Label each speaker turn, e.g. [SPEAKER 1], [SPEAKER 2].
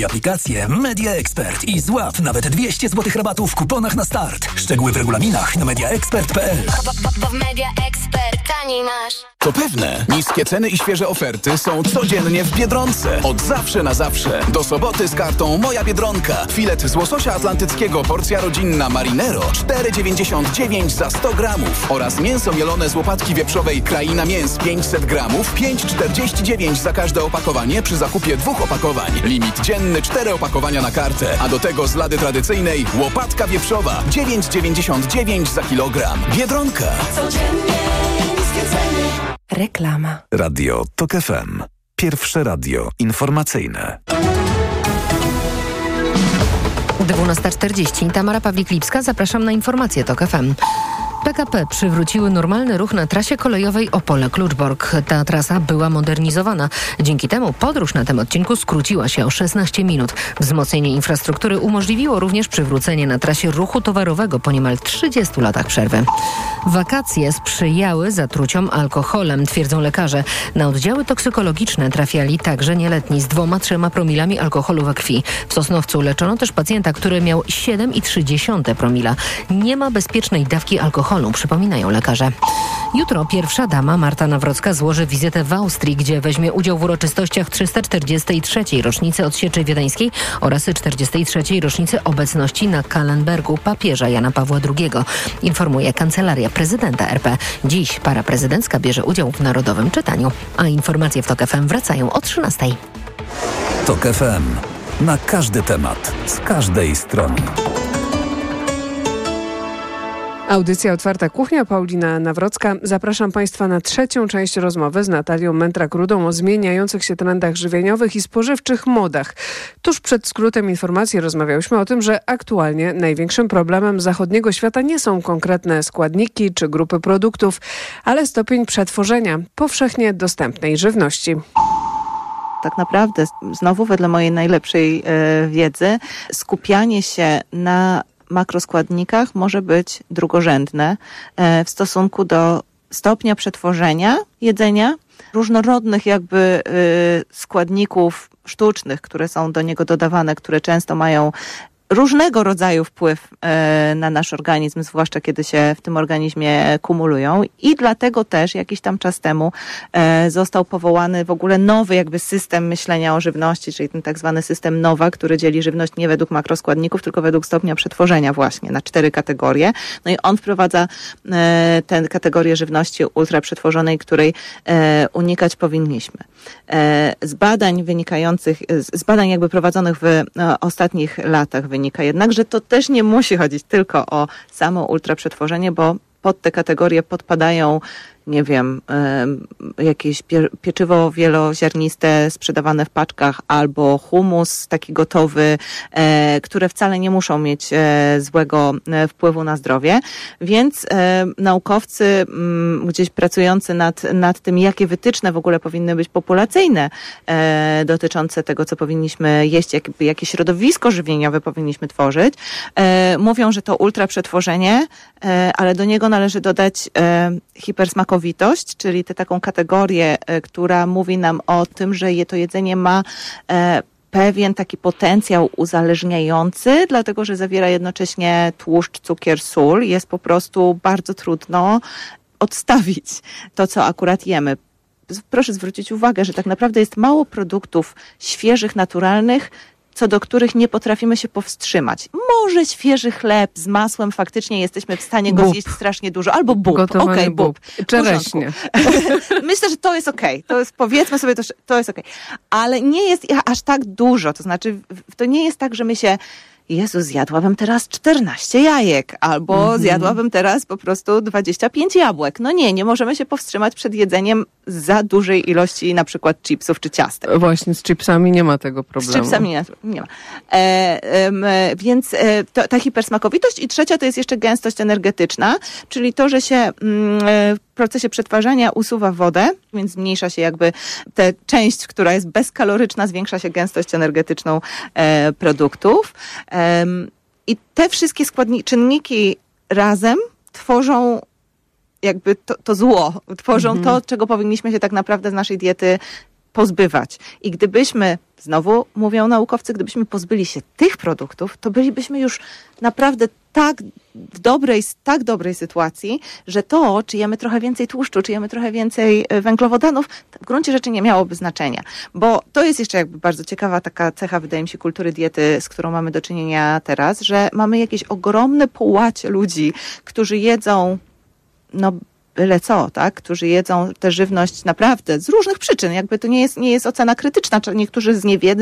[SPEAKER 1] Aplikację Media Expert i złap nawet 200 zł rabatu w kuponach na start. Szczegóły w regulaminach na mediaexpert.pl.
[SPEAKER 2] W Media Expert taniej masz.
[SPEAKER 3] To pewne. Niskie ceny i świeże oferty są codziennie w Biedronce. Od zawsze na zawsze. Do soboty z kartą Moja Biedronka. Filet z łososia atlantyckiego porcja rodzinna Marinero 4,99 za 100 gramów. Oraz mięso mielone z łopatki wieprzowej Kraina Mięs 500 gramów 5,49 za każde opakowanie przy zakupie 2 opakowań. Limit dzienny 4 opakowania na kartę. A do tego z lady tradycyjnej łopatka wieprzowa 9,99 za kilogram. Biedronka.
[SPEAKER 2] Codziennie niskie ceny.
[SPEAKER 4] Reklama.
[SPEAKER 5] Radio TOK FM. Pierwsze radio informacyjne.
[SPEAKER 4] 12:40. Tamara Pawlik-Lipska. Zapraszam na informacje TOK FM. PKP przywróciły normalny ruch na trasie kolejowej Opole-Kluczbork. Ta trasa była modernizowana. Dzięki temu podróż na tym odcinku skróciła się o 16 minut. Wzmocnienie infrastruktury umożliwiło również przywrócenie na trasie ruchu towarowego po niemal 30 latach przerwy. Wakacje sprzyjały zatruciom alkoholem, twierdzą lekarze. Na oddziały toksykologiczne trafiali także nieletni z 2-3 promilami alkoholu we krwi. W Sosnowcu leczono też pacjenta, który miał 7,3 promila. Nie ma bezpiecznej dawki alkoholu, przypominają lekarze. Jutro pierwsza dama Marta Nawrocka złoży wizytę w Austrii, gdzie weźmie udział w uroczystościach 343. rocznicy odsieczy wiedeńskiej oraz 43. rocznicy obecności na Kallenbergu papieża Jana Pawła II. Informuje Kancelaria Prezydenta RP. Dziś para prezydencka bierze udział w narodowym czytaniu. A informacje w TOK FM wracają o 13:00.
[SPEAKER 5] TOK FM. Na każdy temat, z każdej strony.
[SPEAKER 6] Audycja Otwarta Kuchnia, Paulina Nawrocka. Zapraszam Państwa na trzecią część rozmowy z Natalią Mentrak-Rudą o zmieniających się trendach żywieniowych i spożywczych modach. Tuż przed skrótem informacji rozmawiałyśmy o tym, że aktualnie największym problemem zachodniego świata nie są konkretne składniki czy grupy produktów, ale stopień przetworzenia powszechnie dostępnej żywności.
[SPEAKER 7] Tak naprawdę, znowu wedle mojej najlepszej wiedzy, skupianie się na makroskładnikach może być drugorzędne w stosunku do stopnia przetworzenia jedzenia, różnorodnych jakby składników sztucznych, które są do niego dodawane, które często mają różnego rodzaju wpływ na nasz organizm, zwłaszcza kiedy się w tym organizmie kumulują, i dlatego też jakiś tam czas temu został powołany w ogóle nowy jakby system myślenia o żywności, czyli ten tak zwany system NOWA, który dzieli żywność nie według makroskładników, tylko według stopnia przetworzenia właśnie na 4 kategorie. No i on wprowadza tę kategorię żywności ultraprzetworzonej, której unikać powinniśmy. Z badań jakby prowadzonych w ostatnich latach wynika jednak, że to też nie musi chodzić tylko o samo ultraprzetworzenie, bo pod te kategorie podpadają, nie wiem, jakieś pieczywo wieloziarniste sprzedawane w paczkach albo humus taki gotowy, które wcale nie muszą mieć złego wpływu na zdrowie. Więc naukowcy gdzieś pracujący nad tym, jakie wytyczne w ogóle powinny być populacyjne dotyczące tego, co powinniśmy jeść, jakie środowisko żywieniowe powinniśmy tworzyć, mówią, że to ultraprzetworzenie, ale do niego należy dodać hipersmakowitość, czyli tę taką kategorię, która mówi nam o tym, że to jedzenie ma pewien taki potencjał uzależniający, dlatego że zawiera jednocześnie tłuszcz, cukier, sól. Jest po prostu bardzo trudno odstawić to, co akurat jemy. Proszę zwrócić uwagę, że tak naprawdę jest mało produktów świeżych, naturalnych, co do których nie potrafimy się powstrzymać. Może świeży chleb z masłem, faktycznie jesteśmy w stanie go zjeść strasznie dużo. Albo bób.
[SPEAKER 6] Okej, bób. Czereśnie.
[SPEAKER 7] Myślę, że to jest okej. To jest, powiedzmy sobie, to jest okej. Ale nie jest aż tak dużo. To znaczy, to nie jest tak, że my się Jezu, zjadłabym teraz 14 jajek, albo zjadłabym teraz po prostu 25 jabłek. No nie możemy się powstrzymać przed jedzeniem za dużej ilości na przykład chipsów czy ciastek.
[SPEAKER 6] Właśnie, z chipsami nie ma tego problemu.
[SPEAKER 7] Z chipsami nie ma. Więc ta hipersmakowitość i trzecia to jest jeszcze gęstość energetyczna, czyli to, że się w procesie przetwarzania usuwa wodę, więc zmniejsza się jakby tę część, która jest bezkaloryczna, zwiększa się gęstość energetyczną produktów. I te wszystkie czynniki razem tworzą jakby to zło, tworzą to, czego powinniśmy się tak naprawdę z naszej diety pozbywać. I gdybyśmy, znowu mówią naukowcy, gdybyśmy pozbyli się tych produktów, to bylibyśmy już naprawdę w tak dobrej sytuacji, że to, czy jemy trochę więcej tłuszczu, czy jemy trochę więcej węglowodanów, w gruncie rzeczy nie miałoby znaczenia. Bo to jest jeszcze jakby bardzo ciekawa taka cecha, wydaje mi się, kultury diety, z którą mamy do czynienia teraz, że mamy jakieś ogromne połacie ludzi, którzy jedzą byle co, tak? Którzy jedzą tę żywność naprawdę z różnych przyczyn. Jakby to nie jest ocena krytyczna, niektórzy z niewiedzy